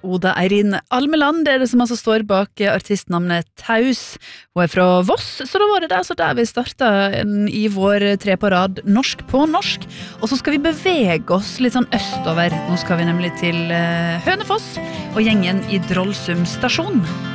Oda Eirin Almeland det som altså står bak artistnavnet Taus. Hun fra Voss, så da var det der vi startet i vår 3 på rad Norsk på norsk. Og så skal vi bevege oss litt sånn østover. Nå skal vi nemlig til Hønefoss og gjengen i Drollsum stasjon.